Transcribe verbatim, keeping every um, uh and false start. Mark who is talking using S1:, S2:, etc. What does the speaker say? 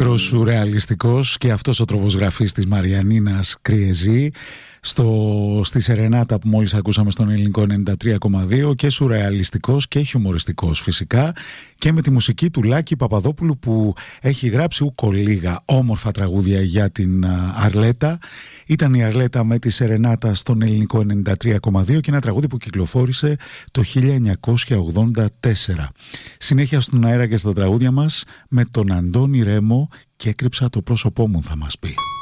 S1: μικρός σουρεαλιστικός και αυτός ο τρόπος γραφής της Μαριανίνας Κριεζή στο, στη Σερενάτα που μόλις ακούσαμε στον Ελληνικό ενενήντα τρία κόμμα δύο, και σουρεαλιστικός και χιουμοριστικός φυσικά, και με τη μουσική του Λάκη Παπαδόπουλου που έχει γράψει ούκο λίγα όμορφα τραγούδια για την Αρλέτα. Ήταν η Αρλέτα με τη Σερενάτα στον Ελληνικό ενενήντα τρία κόμμα δύο και ένα τραγούδι που κυκλοφόρησε το χίλια εννιακόσια ογδόντα τέσσερα. Συνέχεια στον αέρα και στα τραγούδια μας με τον Αντώνη Ρέμο και «Έκρυψα το πρόσωπό μου» θα μας πει.